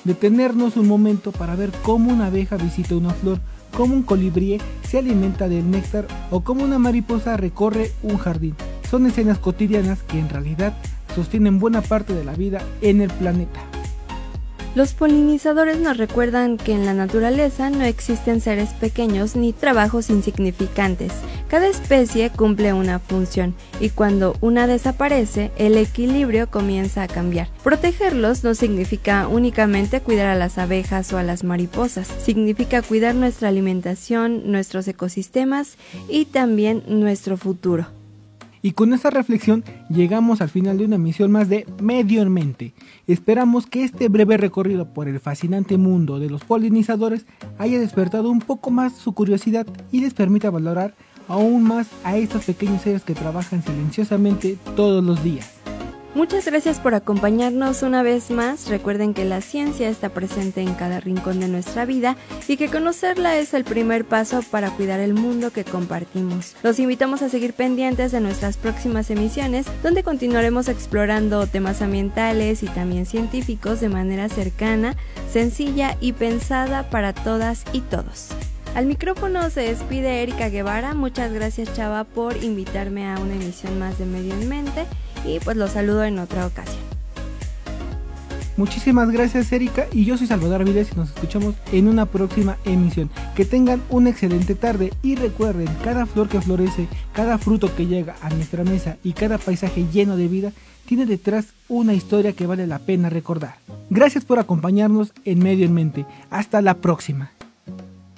detenernos un momento para ver cómo una abeja visita una flor, cómo un colibrí se alimenta del néctar o cómo una mariposa recorre un jardín. Son escenas cotidianas que en realidad sostienen buena parte de la vida en el planeta. Los polinizadores nos recuerdan que en la naturaleza no existen seres pequeños ni trabajos insignificantes. Cada especie cumple una función y cuando una desaparece, el equilibrio comienza a cambiar. Protegerlos no significa únicamente cuidar a las abejas o a las mariposas, significa cuidar nuestra alimentación, nuestros ecosistemas y también nuestro futuro. Y con esta reflexión llegamos al final de una emisión más de Medio en Mente. Esperamos que este breve recorrido por el fascinante mundo de los polinizadores haya despertado un poco más su curiosidad y les permita valorar aún más a estos pequeños seres que trabajan silenciosamente todos los días. Muchas gracias por acompañarnos una vez más. Recuerden que la ciencia está presente en cada rincón de nuestra vida y que conocerla es el primer paso para cuidar el mundo que compartimos. Los invitamos a seguir pendientes de nuestras próximas emisiones, donde continuaremos explorando temas ambientales y también científicos de manera cercana, sencilla y pensada para todas y todos. Al micrófono se despide Erika Guevara. Muchas gracias, Chava, por invitarme a una emisión más de Medio en Mente y pues los saludo en otra ocasión. Muchísimas gracias, Erika, y yo soy Salvador Avilés y nos escuchamos en una próxima emisión. Que tengan una excelente tarde y recuerden, cada flor que florece, cada fruto que llega a nuestra mesa y cada paisaje lleno de vida tiene detrás una historia que vale la pena recordar. Gracias por acompañarnos en Medio en Mente. Hasta la próxima.